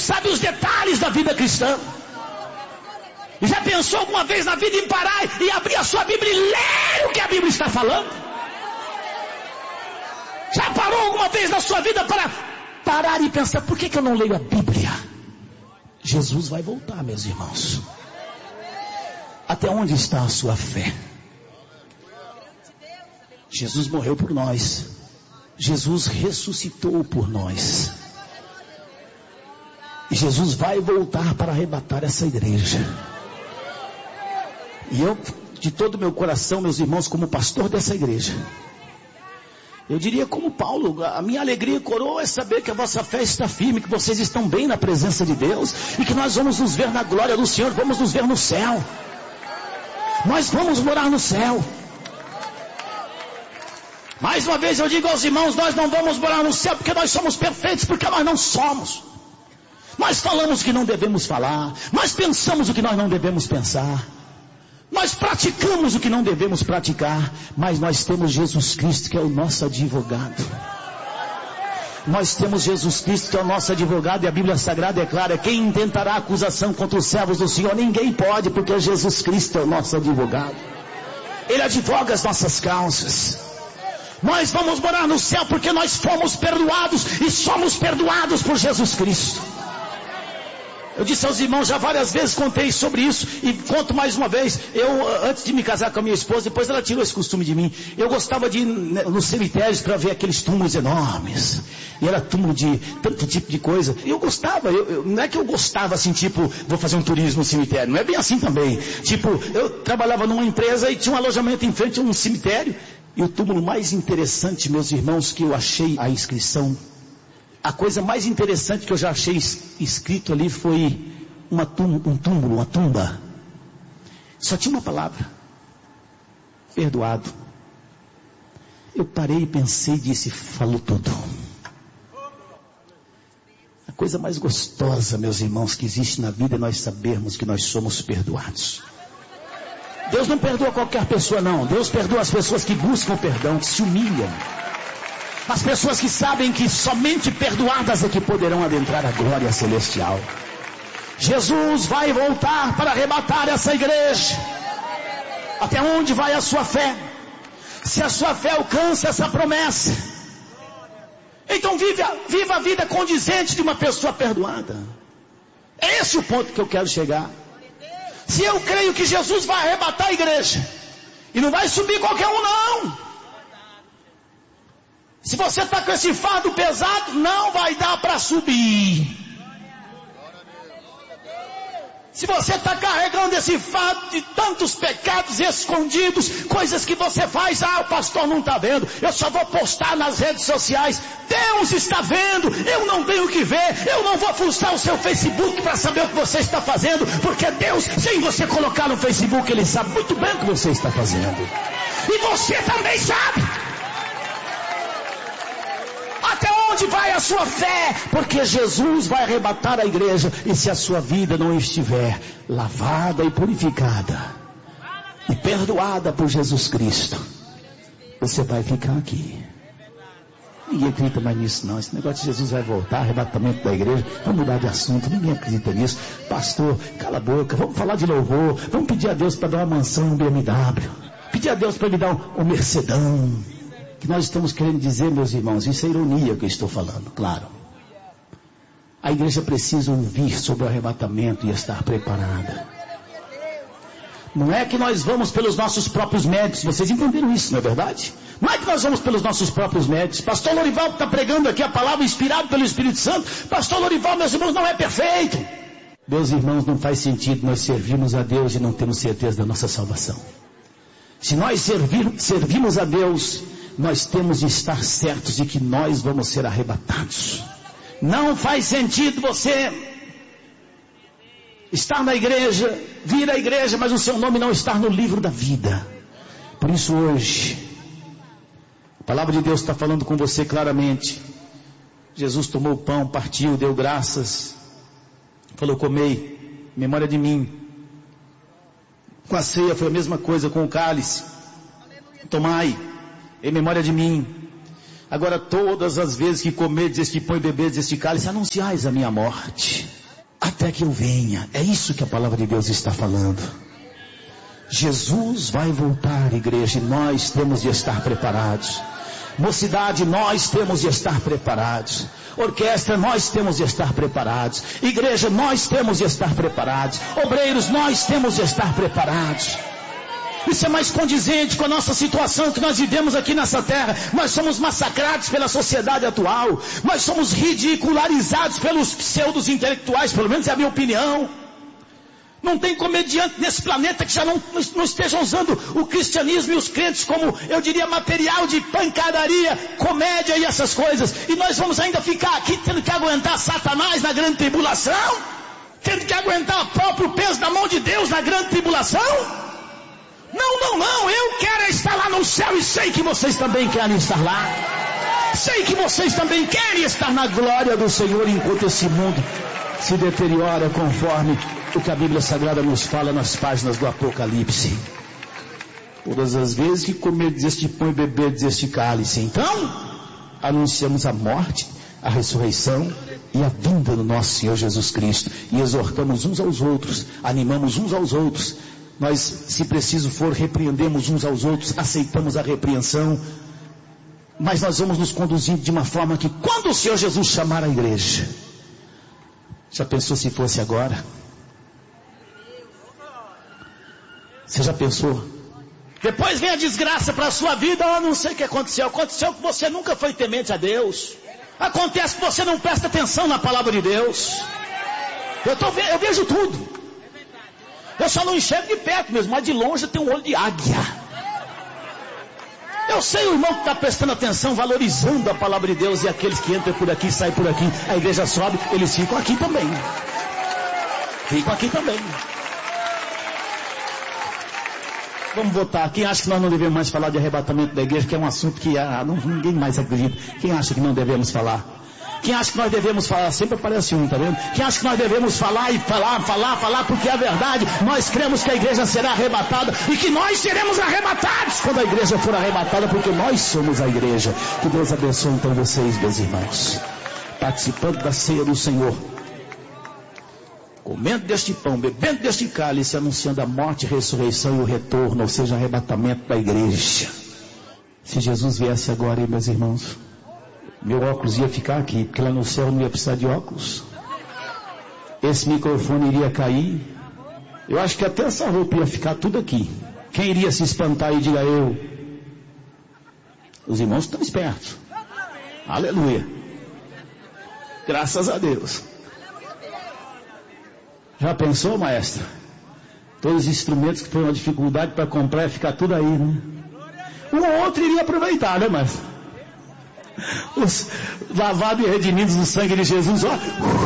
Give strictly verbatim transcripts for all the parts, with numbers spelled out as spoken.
sabe os detalhes da vida cristã. Já pensou alguma vez na vida em parar e abrir a sua Bíblia e ler o que a Bíblia está falando? Já parou alguma vez na sua vida para parar e pensar, por que, que eu não leio a Bíblia? Jesus vai voltar, meus irmãos. Até onde está a sua fé? Jesus morreu por nós. Jesus ressuscitou por nós. E Jesus vai voltar para arrebatar essa igreja. E eu, de todo o meu coração, meus irmãos, como pastor dessa igreja, eu diria como Paulo, a minha alegria e coroa é saber que a vossa fé está firme, que vocês estão bem na presença de Deus, e que nós vamos nos ver na glória do Senhor, vamos nos ver no céu. Nós vamos morar no céu. Mais uma vez eu digo aos irmãos, nós não vamos morar no céu porque nós somos perfeitos, porque nós não somos. Nós falamos o que não devemos falar, nós pensamos o que nós não devemos pensar, nós praticamos o que não devemos praticar, mas nós temos Jesus Cristo que é o nosso advogado. Nós temos Jesus Cristo que é o nosso advogado, e a Bíblia Sagrada é clara: quem intentará acusação contra os servos do Senhor? Ninguém pode, porque Jesus Cristo é o nosso advogado. Ele advoga as nossas causas. Nós vamos morar no céu porque nós fomos perdoados e somos perdoados por Jesus Cristo. Eu disse aos irmãos, já várias vezes contei sobre isso, e conto mais uma vez. Eu, antes de me casar com a minha esposa, depois ela tirou esse costume de mim, eu gostava de ir nos cemitérios para ver aqueles túmulos enormes, e era túmulo de tanto tipo de coisa. Eu gostava, eu, eu, não é que eu gostava assim, tipo, vou fazer um turismo no cemitério, não é bem assim também. Tipo, eu trabalhava numa empresa e tinha um alojamento em frente a um cemitério, e o túmulo mais interessante, meus irmãos, que eu achei a inscrição, a coisa mais interessante que eu já achei escrito ali foi uma tum, um túmulo, uma tumba. Só tinha uma palavra: perdoado. Eu parei e pensei e disse, falou tudo. A coisa mais gostosa, meus irmãos, que existe na vida é nós sabermos que nós somos perdoados. Deus não perdoa qualquer pessoa, não. Deus perdoa as pessoas que buscam perdão, que se humilham. As pessoas que sabem que somente perdoadas é que poderão adentrar a glória celestial. Jesus vai voltar para arrebatar essa igreja. Até onde vai a sua fé? Se a sua fé alcança essa promessa, então viva, viva a vida condizente de uma pessoa perdoada. É esse o ponto que eu quero chegar. Se eu creio que Jesus vai arrebatar a igreja, e não vai subir qualquer um, não. Se você está com esse fardo pesado, não vai dar para subir. Se você está carregando esse fardo de tantos pecados escondidos, coisas que você faz, ah, o pastor não está vendo, eu só vou postar nas redes sociais. Deus está vendo, eu não tenho que ver, eu não vou fuçar o seu Facebook para saber o que você está fazendo, porque Deus, sem você colocar no Facebook, Ele sabe muito bem o que você está fazendo. E você também sabe. Até onde vai a sua fé? Porque Jesus vai arrebatar a igreja, e se a sua vida não estiver lavada e purificada e perdoada por Jesus Cristo, você vai ficar aqui. Ninguém acredita mais nisso, não. Esse negócio de Jesus vai voltar, arrebatamento da igreja, vamos mudar de assunto, ninguém acredita nisso. Pastor, cala a boca, vamos falar de louvor, vamos pedir a Deus para dar uma mansão, um B M W, pedir a Deus para me dar um, um Mercedão. Que nós estamos querendo dizer, meus irmãos, isso é ironia que eu estou falando, claro. A igreja precisa ouvir sobre o arrebatamento e estar preparada. Não é que nós vamos pelos nossos próprios méritos, vocês entenderam isso, não é verdade? Não é que nós vamos pelos nossos próprios méritos. Pastor Lorival está pregando aqui a palavra inspirado pelo Espírito Santo. Pastor Lorival, meus irmãos, não é perfeito. Meus irmãos, não faz sentido nós servirmos a Deus e não termos certeza da nossa salvação. Se nós servir, servimos a Deus, nós temos de estar certos de que nós vamos ser arrebatados. Não faz sentido você estar na igreja, vir à igreja, mas o seu nome não estar no livro da vida. Por isso hoje, a palavra de Deus está falando com você claramente. Jesus tomou o pão, partiu, deu graças, falou, comei, memória de mim. Com a ceia foi a mesma coisa, com o cálice, tomai, em memória de mim. Agora todas as vezes que comerdes este pão e beberdes este cálice, anunciais a minha morte, até que eu venha. É isso que a palavra de Deus está falando. Jesus vai voltar, igreja, e nós temos de estar preparados. Mocidade, nós temos de estar preparados. Orquestra, nós temos de estar preparados. Igreja, nós temos de estar preparados. Obreiros, nós temos de estar preparados. Isso é mais condizente com a nossa situação que nós vivemos aqui nessa terra. Nós somos massacrados pela sociedade atual. Nós somos ridicularizados pelos pseudos intelectuais, pelo menos é a minha opinião. Não tem comediante nesse planeta que já não, não esteja usando o cristianismo e os crentes como, eu diria, material de pancadaria, comédia e essas coisas. E nós vamos ainda ficar aqui tendo que aguentar Satanás na grande tribulação? Tendo que aguentar o próprio peso da mão de Deus na grande tribulação? Não, não, não, eu quero estar lá no céu e sei que vocês também querem estar lá. Sei que vocês também querem estar na glória do Senhor enquanto esse mundo se deteriora conforme o que a Bíblia Sagrada nos fala nas páginas do Apocalipse. Todas as vezes que comerdes este pão e beberdes este cálice, então anunciamos a morte, a ressurreição e a vinda do nosso Senhor Jesus Cristo. E exortamos uns aos outros, animamos uns aos outros. Nós, se preciso for, repreendemos uns aos outros, aceitamos a repreensão, mas nós vamos nos conduzindo de uma forma que quando o Senhor Jesus chamar a igreja, já pensou se fosse agora? Você já pensou? Depois vem a desgraça para a sua vida, eu não sei o que aconteceu, aconteceu que você nunca foi temente a Deus, acontece que você não presta atenção na palavra de Deus. Eu, tô, eu vejo tudo. Eu só não enxergo de perto mesmo, mas de longe eu tenho um olho de águia. Eu sei o irmão que está prestando atenção, valorizando a palavra de Deus, e aqueles que entram por aqui, saem por aqui, a igreja sobe, eles ficam aqui também. Ficam aqui também. Vamos votar. Quem acha que nós não devemos mais falar de arrebatamento da igreja, que é um assunto que ah, não, ninguém mais acredita. Quem acha que não devemos falar? Quem acha que nós devemos falar? Sempre aparece um, tá vendo? Quem acha que nós devemos falar e falar, falar, falar, porque é verdade. Nós cremos que a igreja será arrebatada e que nós seremos arrebatados quando a igreja for arrebatada, porque nós somos a igreja. Que Deus abençoe então vocês, meus irmãos, participando da ceia do Senhor, comendo deste pão, bebendo deste cálice, anunciando a morte, a ressurreição e o retorno, ou seja, arrebatamento da igreja. Se Jesus viesse agora, hein, meus irmãos, meu óculos ia ficar aqui, porque lá no céu eu não ia precisar de óculos. Esse microfone iria cair. Eu acho que até essa roupa ia ficar tudo aqui. Quem iria se espantar e diga eu? Os irmãos estão espertos. Aleluia. Graças a Deus. Já pensou, maestra? Todos os instrumentos que foi uma dificuldade para comprar ia ficar tudo aí, né? Um ou outro iria aproveitar, né, maestra? Os lavados e redimidos no sangue de Jesus, ó,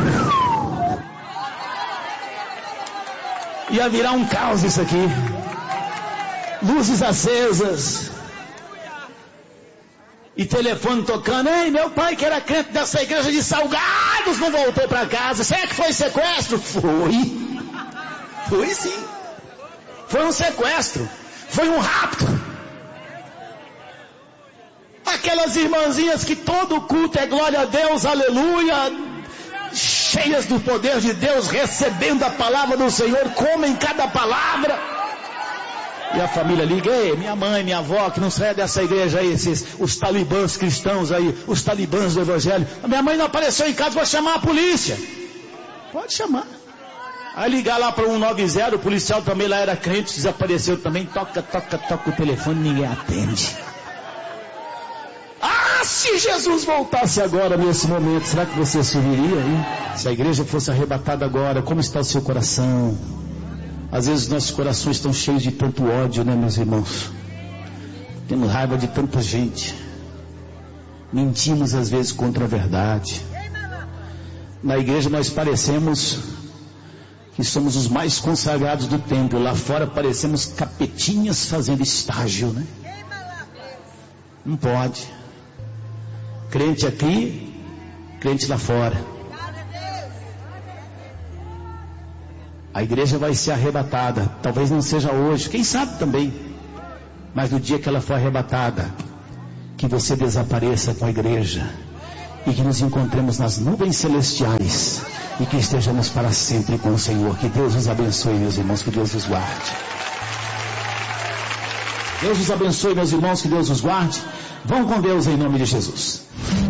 ia virar um caos isso aqui. Luzes acesas e telefone tocando. Ei, meu pai que era crente dessa igreja de Salgados não voltou para casa. Será que foi sequestro? Foi. Foi sim. Foi um sequestro. Foi um rapto. Aquelas irmãzinhas que todo culto é glória a Deus, aleluia, cheias do poder de Deus, recebendo a palavra do Senhor, comem cada palavra. E a família liga, ei, minha mãe, minha avó, que não sai dessa igreja aí, esses, os talibãs cristãos aí, os talibãs do evangelho. A minha mãe não apareceu em casa, vai chamar a polícia. Pode chamar. Aí ligar lá para um nove zero, o policial também lá era crente, desapareceu também, toca, toca, toca o telefone, ninguém atende. Ah, se Jesus voltasse agora nesse momento, será que você subiria, hein? Se a igreja fosse arrebatada agora, como está o seu coração? Às vezes nossos corações estão cheios de tanto ódio, né, meus irmãos? Temos raiva de tanta gente. Mentimos às vezes contra a verdade. Na igreja nós parecemos que somos os mais consagrados do templo. Lá fora parecemos capetinhas fazendo estágio, né? Não pode. Crente aqui, crente lá fora. A igreja vai ser arrebatada. Talvez não seja hoje, quem sabe também. Mas no dia que ela for arrebatada, que você desapareça com a igreja e que nos encontremos nas nuvens celestiais e que estejamos para sempre com o Senhor. Que Deus os abençoe, meus irmãos, que Deus os guarde. Deus os abençoe, meus irmãos, que Deus os guarde. Vão com Deus em nome de Jesus.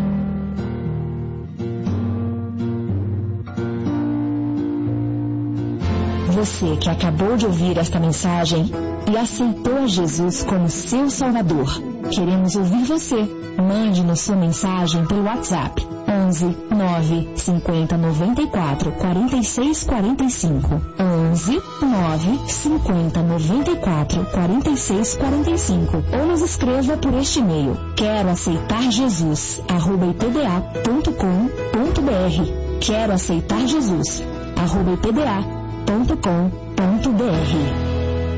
Você que acabou de ouvir esta mensagem e aceitou a Jesus como seu Salvador, queremos ouvir você. Mande-nos sua mensagem pelo WhatsApp onze nove cinquenta noventa e quatro quarenta e seis quarenta e cinco onze nove cinquenta noventa e quatro quarenta e seis quarenta e cinco ou nos escreva por este e-mail quero aceitar Jesus arroba ipda ponto com ponto br quero aceitar Jesus arroba ipda ponto com ponto br.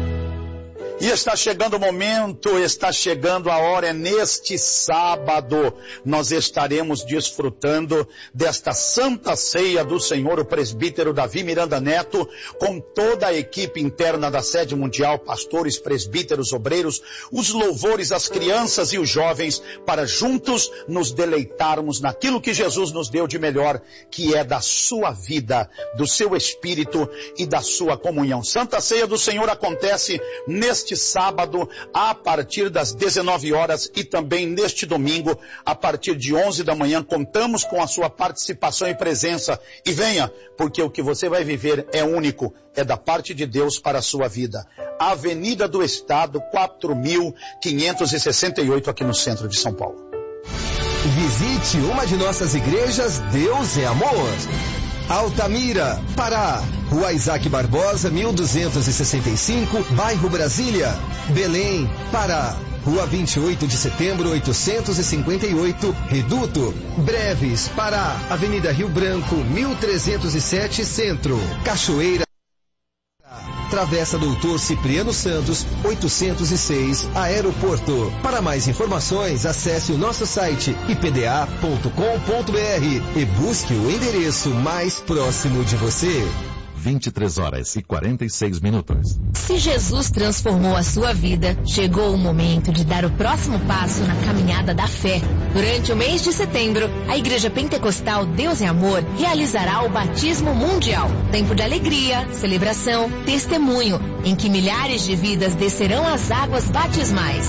E está chegando o momento, está chegando a hora, é neste sábado, nós estaremos desfrutando desta santa ceia do Senhor, o presbítero Davi Miranda Neto, com toda a equipe interna da sede mundial, pastores, presbíteros, obreiros, os louvores, as crianças e os jovens, para juntos nos deleitarmos naquilo que Jesus nos deu de melhor, que é da sua vida, do seu espírito e da sua comunhão. Santa Ceia do Senhor acontece neste sábado a partir das dezenove horas e também neste domingo a partir de onze da manhã. Contamos com a sua participação e presença e venha, porque o que você vai viver é único, é da parte de Deus para a sua vida. Avenida do Estado quatro mil quinhentos e sessenta e oito aqui no centro de São Paulo. Visite uma de nossas igrejas. Deus é amor. Altamira, Pará, Rua Isaac Barbosa, mil duzentos e sessenta e cinco, bairro Brasília. Belém, Pará, Rua vinte e oito de setembro, oitocentos e cinquenta e oito, Reduto. Breves, Pará, Avenida Rio Branco, mil trezentos e sete, Centro. Cachoeira, Travessa Doutor Cipriano Santos, oitocentos e seis, Aeroporto. Para mais informações, acesse o nosso site i p d a ponto com ponto b r e busque o endereço mais próximo de você. vinte e três horas e quarenta e seis minutos. Se Jesus transformou a sua vida, chegou o momento de dar o próximo passo na caminhada da fé. Durante o mês de setembro, a Igreja Pentecostal Deus é Amor realizará o Batismo Mundial. Tempo de alegria, celebração, testemunho, em que milhares de vidas descerão as águas batismais.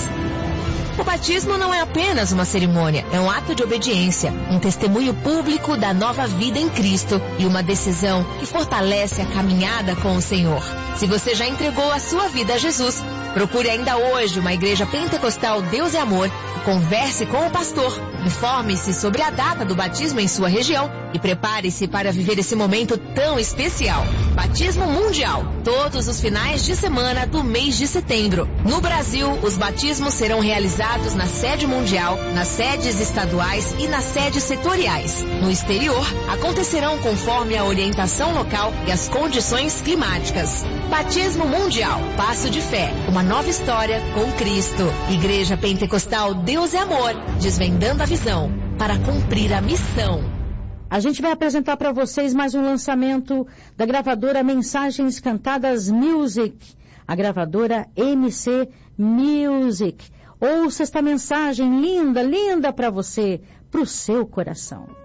O batismo não é apenas uma cerimônia, é um ato de obediência, um testemunho público da nova vida em Cristo e uma decisão que fortalece a caminhada com o Senhor. Se você já entregou a sua vida a Jesus, procure ainda hoje uma igreja pentecostal Deus é Amor e converse com o pastor. Informe-se sobre a data do batismo em sua região e prepare-se para viver esse momento tão especial. Batismo Mundial, todos os finais de semana do mês de setembro. No Brasil, os batismos serão realizados na sede mundial, nas sedes estaduais e nas sedes setoriais. No exterior, acontecerão conforme a orientação local e as condições climáticas. Batismo Mundial, passo de fé, uma nova história com Cristo. Igreja Pentecostal Deus é Amor, desvendando a visão para cumprir a missão. A gente vai apresentar para vocês mais um lançamento da gravadora Mensagens Cantadas Music, a gravadora M C Music. Ouça esta mensagem linda, linda para você, para o seu coração.